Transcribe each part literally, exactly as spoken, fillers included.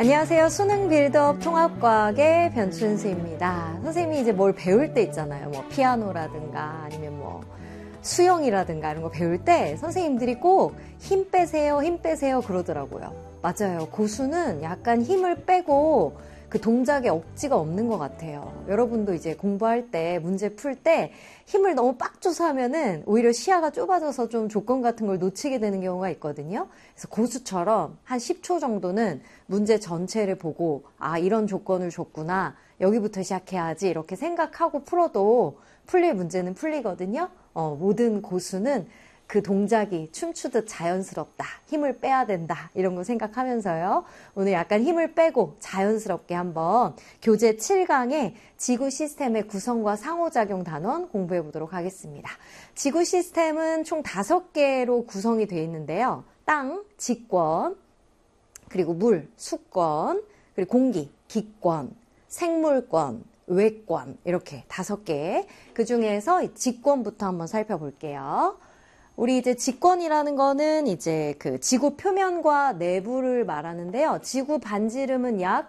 안녕하세요. 수능 빌드업 통합과학의 변춘수입니다. 선생님이 이제 뭘 배울 때 있잖아요. 뭐 피아노라든가 아니면 뭐 수영이라든가 이런 거 배울 때 선생님들이 꼭 힘 빼세요, 힘 빼세요 그러더라고요. 맞아요. 고수는 약간 힘을 빼고 그 동작에 억지가 없는 것 같아요. 여러분도 이제 공부할 때, 문제 풀 때 힘을 너무 빡 줘서 하면은 오히려 시야가 좁아져서 좀 조건 같은 걸 놓치게 되는 경우가 있거든요. 그래서 고수처럼 한 십 초 정도는 문제 전체를 보고 아, 이런 조건을 줬구나. 여기부터 시작해야지. 이렇게 생각하고 풀어도 풀릴 문제는 풀리거든요. 어, 모든 고수는 그 동작이 춤추듯 자연스럽다. 힘을 빼야 된다. 이런 거 생각하면서요. 오늘 약간 힘을 빼고 자연스럽게 한번 교재 칠 강의 지구 시스템의 구성과 상호작용 단원 공부해 보도록 하겠습니다. 지구 시스템은 총 다섯 개로 구성이 되어 있는데요. 땅, 지권, 그리고 물, 수권, 그리고 공기, 기권, 생물권, 외권 이렇게 다섯 개. 그 중에서 지권부터 한번 살펴볼게요. 우리 이제 지권이라는 거는 이제 그 지구 표면과 내부를 말하는데요. 지구 반지름은 약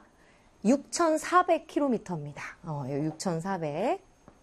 육천사백 킬로미터입니다. 어, 육천사백.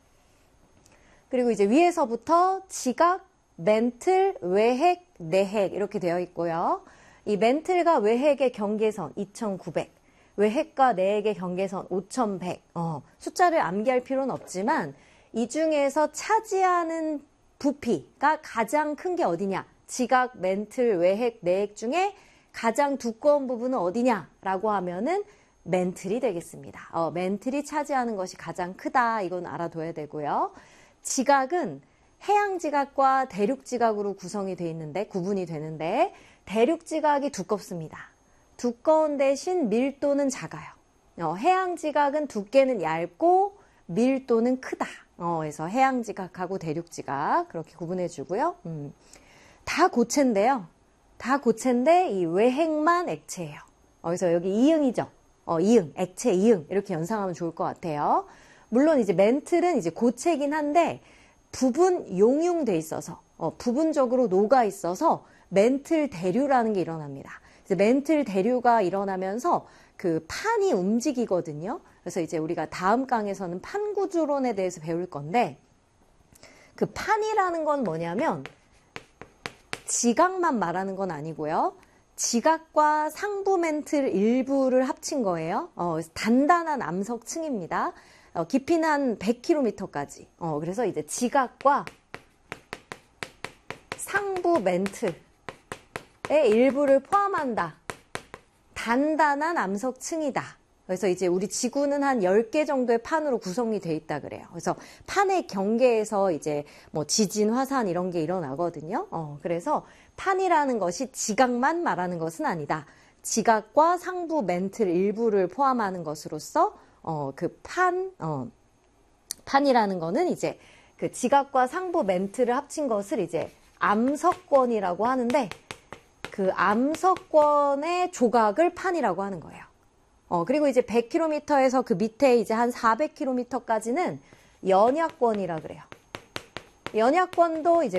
그리고 이제 위에서부터 지각, 멘틀, 외핵, 내핵 이렇게 되어 있고요. 이 멘틀과 외핵의 경계선 이천구백, 외핵과 내핵의 경계선 오천백. 어, 숫자를 암기할 필요는 없지만 이 중에서 차지하는 부피가 가장 큰 게 어디냐? 지각, 멘틀, 외핵, 내핵 중에 가장 두꺼운 부분은 어디냐라고 하면은 멘틀이 되겠습니다. 어, 멘틀이 차지하는 것이 가장 크다. 이건 알아둬야 되고요. 지각은 해양 지각과 대륙 지각으로 구성이 되어 있는데 구분이 되는데 대륙 지각이 두껍습니다. 두꺼운 대신 밀도는 작아요. 어, 해양 지각은 두께는 얇고 밀도는 크다. 어, 그래서 해양 지각하고 대륙 지각 그렇게 구분해 주고요. 음, 다 고체인데요. 다 고체인데 이 외핵만 액체예요. 어, 그래서 여기 이응이죠. 어, 이응, 액체 이응 이렇게 연상하면 좋을 것 같아요. 물론 이제 멘틀은 이제 고체긴 한데 부분 용융돼 있어서 어, 부분적으로 녹아 있어서 멘틀 대류라는 게 일어납니다. 그래서 멘틀 대류가 일어나면서 그 판이 움직이거든요. 그래서 이제 우리가 다음 강에서는 판구조론에 대해서 배울 건데 그 판이라는 건 뭐냐면 지각만 말하는 건 아니고요. 지각과 상부 멘틀 일부를 합친 거예요. 어, 단단한 암석층입니다. 어, 깊이는 한 백 킬로미터까지. 어, 그래서 이제 지각과 상부 멘틀의 일부를 포함한다. 단단한 암석층이다. 그래서 이제 우리 지구는 한 열 개 정도의 판으로 구성이 돼 있다 그래요. 그래서 판의 경계에서 이제 뭐 지진, 화산 이런 게 일어나거든요. 어, 그래서 판이라는 것이 지각만 말하는 것은 아니다. 지각과 상부 멘틀 일부를 포함하는 것으로서 어, 그 판, 어, 판이라는 거는 이제 그 지각과 상부 멘틀을 합친 것을 이제 암석권이라고 하는데 그 암석권의 조각을 판이라고 하는 거예요. 어, 그리고 이제 백 킬로미터에서 그 밑에 이제 한 사백 킬로미터까지는 연약권이라 그래요. 연약권도 이제